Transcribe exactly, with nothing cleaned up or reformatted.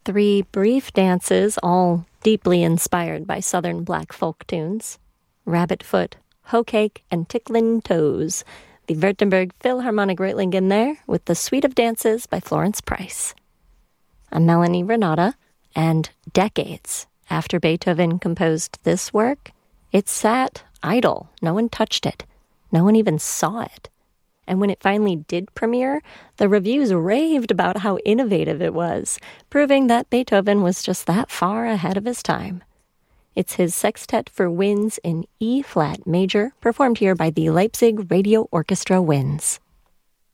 Three brief dances, all deeply inspired by Southern black folk tunes. Rabbit Foot, Hoe Cake, and Ticklin' Toes. The Württemberg Philharmonic Reutlingen there with the Suite of Dances by Florence Price. I'm Melanie Renata, and decades after Beethoven composed this work, it sat idle. No one touched it. No one even saw it. And when it finally did premiere, the reviews raved about how innovative it was, proving that Beethoven was just that far ahead of his time. It's his Sextet for Winds in E-flat major, performed here by the Leipzig Radio Orchestra Winds.